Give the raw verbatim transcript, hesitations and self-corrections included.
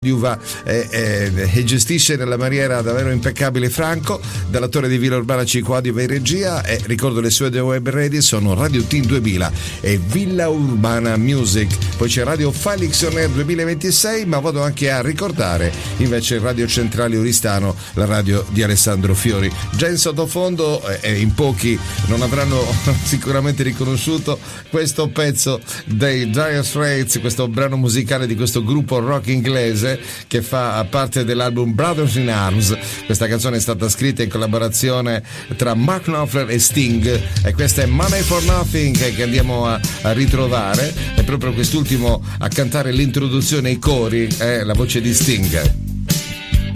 Uva e, e, e gestisce nella maniera davvero impeccabile Franco, dalla torre di Villa Urbana Cinquadiva in regia. E ricordo le sue due web radio sono Radio Team duemila e Villa Urbana Music. Poi c'è Radio Felix On Air duemilaventisei, ma vado anche a ricordare invece Radio Centrale Oristano, la radio di Alessandro Fiori. Già in sottofondo, e eh, in pochi non avranno sicuramente riconosciuto questo pezzo dei Dire Straits, questo brano musicale di questo gruppo rock inglese che fa parte dell'album Brothers in Arms. Questa canzone è stata scritta in collaborazione tra Mark Knopfler e Sting, e questa è Money for Nothing che andiamo a, a ritrovare. È proprio quest'ultimo a cantare l'introduzione, i cori, è la voce di Sting.